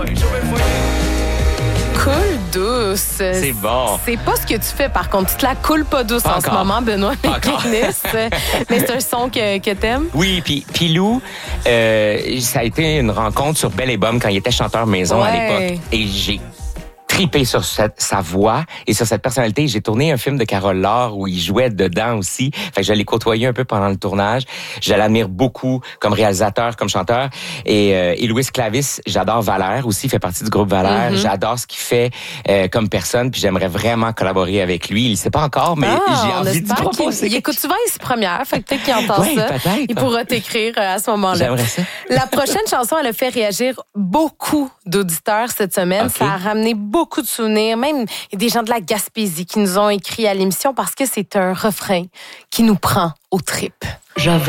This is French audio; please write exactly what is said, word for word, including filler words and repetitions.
Coule douce. C'est bon. C'est pas ce que tu fais, par contre. Tu te la coules pas douce Pas en encore. ce moment, Benoît Pécrinus. Mais c'est un son que, que t'aimes? Oui, puis Pilou, euh, ça a été une rencontre sur Belle et Bomme quand il était chanteur maison à Ouais. l'époque. Et j'ai tripé sur cette, sa voix et sur cette personnalité. J'ai tourné un film de Carole Laure où il jouait dedans aussi. Fait que je l'ai côtoyé un peu pendant le tournage. Je l'admire beaucoup comme réalisateur, comme chanteur. Et, euh, et Louis Clavis, j'adore Valère aussi, il fait partie du groupe Valère. Mm-hmm. J'adore ce qu'il fait euh, comme personne. Puis j'aimerais vraiment collaborer avec lui. Il sait pas encore, mais Ah, j'ai on envie de espère proposer. qu'il- Il écoute souvent les premières, fait que peut-être qu'il entend Ouais, ça. peut-être. Il pourra t'écrire euh, à ce moment-là. J'aimerais ça. La prochaine chanson, elle a fait réagir beaucoup d'auditeurs cette semaine. Ok. Ça a ramené beaucoup de souvenirs. Même, il y a des gens de la Gaspésie qui nous ont écrit à l'émission parce que c'est un refrain qui nous prend aux tripes. J'avais